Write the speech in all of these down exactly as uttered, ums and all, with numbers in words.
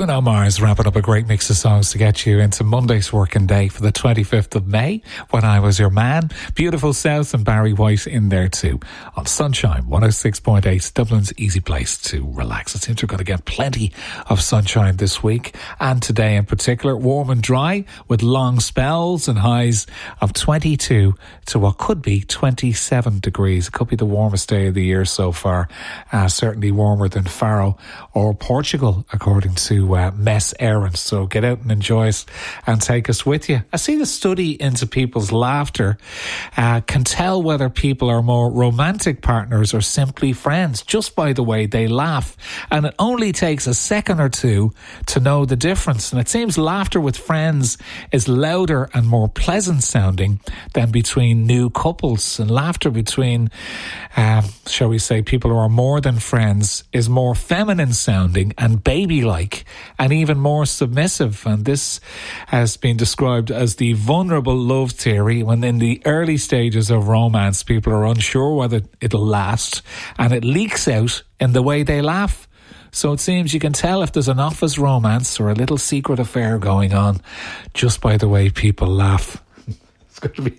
Bruno Mars wrapping up a great mix of songs to get you into Monday's working day for the twenty-fifth of May, When I Was Your Man. Beautiful South and Barry White in there too. On Sunshine one oh six point eight, Dublin's easy place to relax. It seems we're going to get plenty of sunshine this week and today in particular. Warm and dry with long spells and highs of twenty-two to what could be twenty-seven degrees. It could be the warmest day of the year so far. Uh, certainly warmer than Faro or Portugal, according to uh, Mess Aaron. So get out and enjoy it and take us with you. I see the study into people's laughter uh, can tell whether people are more romantic partners or simply friends just by the way they laugh. And it only takes a second or two to know the difference. And it seems laughter with friends is louder and more pleasant sounding than between new couples. And laughter between, uh, shall we say, people who are more than friends is more feminine sounding and baby-like and even more submissive. And this has been described as the vulnerable love theory, when in the early stages of romance people are unsure whether it'll last, and it leaks out in the way they laugh. So it seems you can tell if there's an office romance or a little secret affair going on just by the way people laugh. It's going to be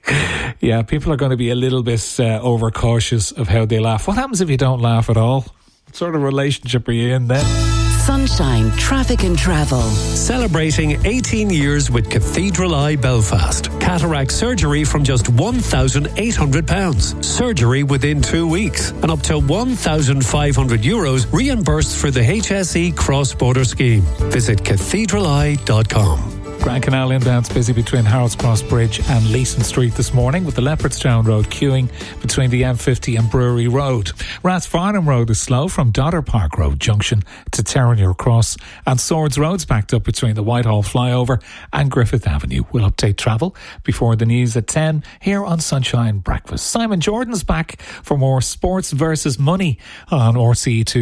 yeah, people are going to be a little bit uh, overcautious of how they laugh. What happens if you don't laugh at all? What sort of relationship are you in then? Sunshine, traffic and travel. Celebrating eighteen years with Cathedral Eye Belfast. Cataract surgery from just one thousand eight hundred pounds. Surgery within two weeks. And up to one thousand five hundred euros reimbursed for the H S E cross-border scheme. Visit cathedral eye dot com. Grand Canal inbound's busy between Harold's Cross Bridge and Leeson Street this morning, with the Leopardstown Road queuing between the M fifty and Brewery Road. Rathfarnham Road is slow from Dodder Park Road Junction to Terranure Cross, and Swords Road's backed up between the Whitehall Flyover and Griffith Avenue. We'll update travel before the news at ten here on Sunshine Breakfast. Simon Jordan's back for more Sports versus Money on R C E two.